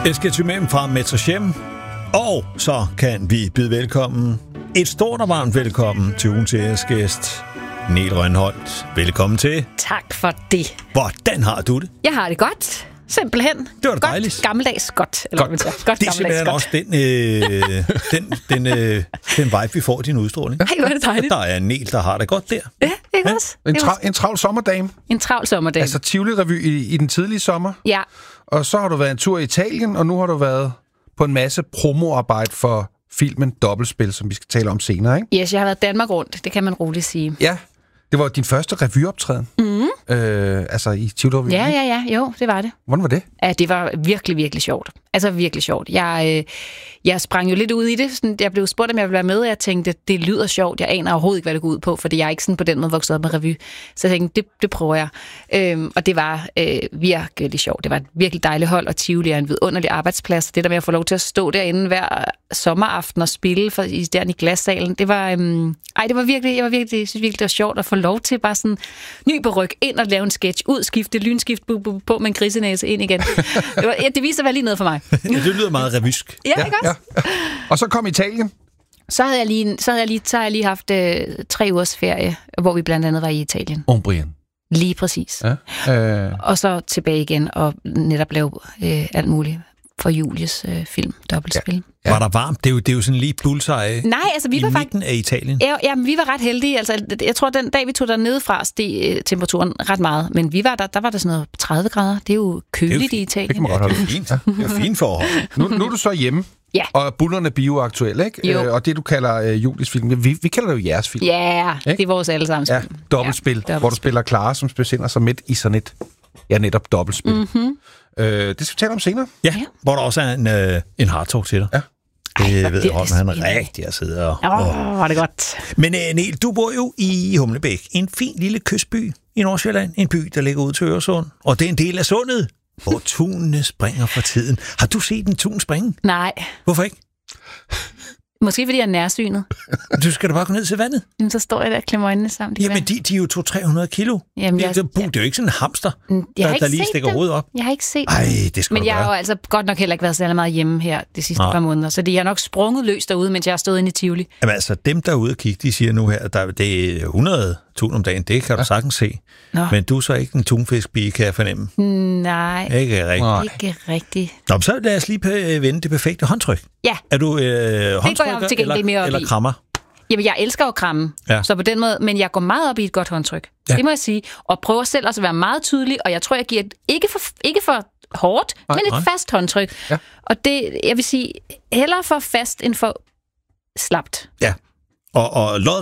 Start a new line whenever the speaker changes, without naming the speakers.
Esketymem fra Metrochem. Og så kan vi byde velkommen, et stort og varmt velkommen til ugens æresgæst, Niel Rønholt. Velkommen til.
Tak for det.
Hvordan har du det?
Jeg har det godt. Simpelthen.
Det var da dejligt.
Gammeldags godt. Eller godt. Godt
det er simpelthen også den vibe, vi får i din udstråling.
Ej, hvor er det dejligt.
Der er en Niel, der har det godt der.
Ja, ikke også?
En travl sommerdame.
En travl sommerdame.
Altså Tivoli-revy i den tidlige sommer.
Ja.
Og så har du været en tur i Italien, og nu har du været på en masse promoarbejde for filmen Dobbeltspil, som vi skal tale om senere, ikke?
Yes, jeg har været Danmark rundt. Det kan man roligt sige.
Ja, det var din første revyoptræden. Altså i Tivoli-revy.
Ja. Jo, det var det.
Hvordan var det?
Ja, det var virkelig, virkelig sjovt. Altså virkelig sjovt. Jeg sprang jo lidt ud i det. Sådan, jeg blev spurgt, om jeg ville være med, og jeg tænkte, det lyder sjovt. Jeg aner overhovedet ikke, hvad det går ud på, fordi jeg er ikke sådan på den måde vokset op med revy. Så jeg tænkte, det prøver jeg. Og det var virkelig sjovt. Det var et virkelig dejligt hold, og Tivoli er en vidunderlig arbejdsplads. Det der med at få lov til at stå derinde hver sommeraften og spille der i glassalen, det var... det var virkelig, jeg synes virkelig, det var sjovt at få lov til bare sådan ny på ryg ind og lave en sketch, ud, skifte, lynskift på med en grisenæse ind igen. Det viser vel lige noget for mig.
Ja, det lyder meget revysk.
Ja, ikke også?
Ja. Og så kom Italien.
Så har jeg lige haft 3 ugers ferie, hvor vi blandt andet var i Italien.
Umbrien.
Lige præcis.
Ja. Og
så tilbage igen og netop lave alt muligt for Julies film, Dobbeltspil.
Ja. Var der varmt? Det er jo sådan lige bullseye.
Nej, altså vi var faktisk
midten af Italien.
Ja, men vi var ret heldige. Altså, jeg tror, den dag vi tog dernede fra, steg temperaturen ret meget. Men vi var der var der sådan noget 30 grader. Det er jo køligt i Italien.
Det kan man godt holde
fint. Det er fint forhold.
Nu er du så hjemme.
Ja.
Og Bullerne bioaktuel, ikke? Og det, du kalder Julies film, vi kalder det jo jeres film.
Ja, det er vores allesammens film.
Ja, Dobbeltspil, hvor du spiller Clara, som befinder sig midt i sådan et, netop dobbeltspil.
Mm-hmm.
Det skal vi tale om senere.
Ja, hvor der også er en hardtalk til dig.
Ja.
Det ved jeg, han rigtig at sidde og...
var det godt.
Men Niel, du bor jo i Humlebæk, en fin lille kystby i Nordsjælland. En by, der ligger ud til Øresund. Og det er en del af sundet, hvor tunene springer for tiden. Har du set en tun springe?
Nej.
Hvorfor ikke?
Måske fordi jeg er nærsynet.
Du skal da bare gå ned til vandet.
Jamen, så står jeg der og klemmer øjnene sammen.
Jamen, de er jo 200-300 kilo.
Jamen,
det er jo ikke sådan en hamster, der lige stikker hovedet op.
Jeg har ikke set
Ej, det skal
Men jeg har jo altså godt nok heller ikke været særlig meget hjemme her de sidste par måneder, så de har nok sprunget løs derude, mens jeg har stået inde i Tivoli.
Jamen altså, dem derude og kigge, de siger nu her, at det er 100 tun om dagen, det kan du sagtens se.
Nå.
Men du er så ikke en tunfiskpige, kan jeg fornemme.
Nej,
ikke rigtigt. Nå, så lad os lige vende det perfekte håndtryk.
Ja.
Er du håndtrykker eller krammer?
Jamen, jeg elsker at kramme, så på den måde, men jeg går meget op i et godt håndtryk. Ja. Det må jeg sige. Og prøver selv også at være meget tydelig, og jeg tror, jeg giver ikke for hårdt, men et fast håndtryk. Ja. Og det, jeg vil sige, hellere for fast end for slapt.
Ja. Og